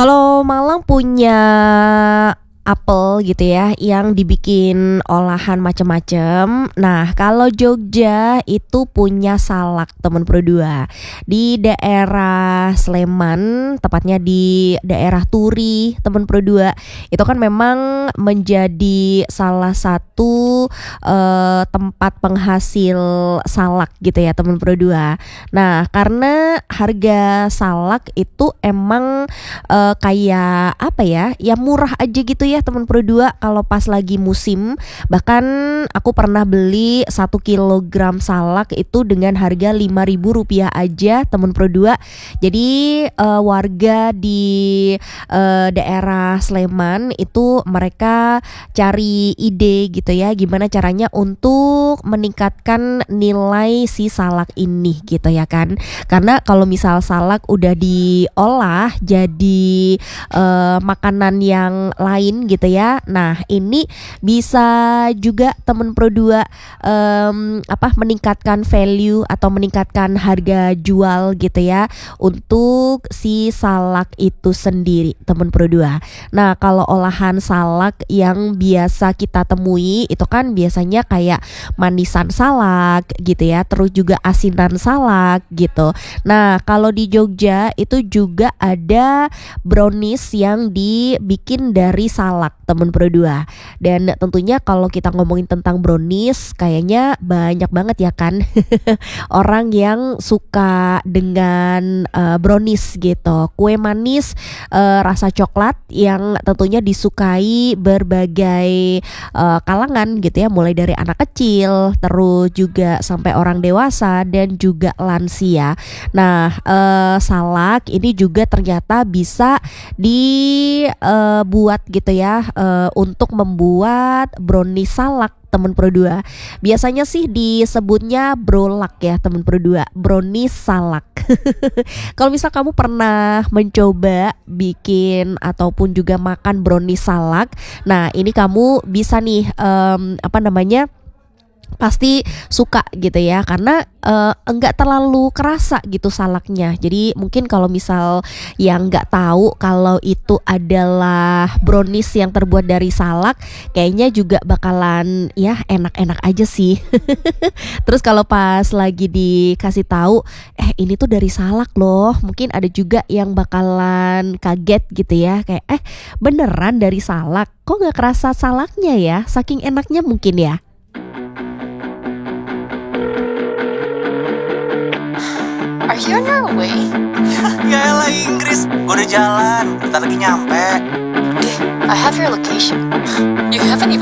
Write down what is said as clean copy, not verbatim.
Kalau Malang punya apel gitu ya yang dibikin olahan macem-macem. Nah, kalau Jogja itu punya salak, temen Pro 2. Di daerah Sleman, tepatnya di daerah Turi, temen Pro 2. Itu kan memang menjadi salah satu tempat penghasil salak gitu ya, temen Pro 2. Nah, karena harga salak itu emang kayak apa ya? Ya murah aja gitu ya teman Pro 2 kalau pas lagi musim. Bahkan aku pernah beli 1 kilogram salak itu dengan harga Rp5.000 aja teman Pro 2. Jadi warga di daerah Sleman itu mereka cari ide gitu ya, gimana caranya untuk meningkatkan nilai si salak ini gitu ya kan. Karena kalau misal salak udah diolah jadi makanan yang lain gitu ya. Nah, ini bisa juga temen Pro 2 meningkatkan value atau meningkatkan harga jual gitu ya untuk si salak itu sendiri, temen Pro 2. Nah, kalau olahan salak yang biasa kita temui itu kan biasanya kayak manisan salak gitu ya, terus juga asinan salak gitu. Nah, kalau di Jogja itu juga ada brownies yang dibikin dari salak, temen Pro 2. Dan tentunya kalau kita ngomongin tentang brownies, kayaknya banyak banget ya kan orang yang suka dengan brownies gitu. Kue manis rasa coklat yang tentunya disukai berbagai kalangan gitu ya, mulai dari anak kecil, terus juga sampai orang dewasa dan juga lansia. Nah, salak ini juga ternyata bisa dibuat gitu ya untuk membuat brownies salak, temen Pro 2. Biasanya sih disebutnya brolak ya temen Pro 2, brownies salak. Kalau misal kamu pernah mencoba bikin ataupun juga makan brownies salak, nah ini kamu bisa nih pasti suka gitu ya, karena enggak terlalu kerasa gitu salaknya. Jadi mungkin kalau misal yang enggak tahu kalau itu adalah brownies yang terbuat dari salak, kayaknya juga bakalan ya enak-enak aja sih. Terus kalau pas lagi dikasih tahu ini tuh dari salak loh, mungkin ada juga yang bakalan kaget gitu ya, kayak beneran dari salak, kok nggak kerasa salaknya ya, saking enaknya mungkin ya. Are you on your way? Ya elah Inggris, gue udah jalan, bentar lagi nyampe. I have your location. You haven't even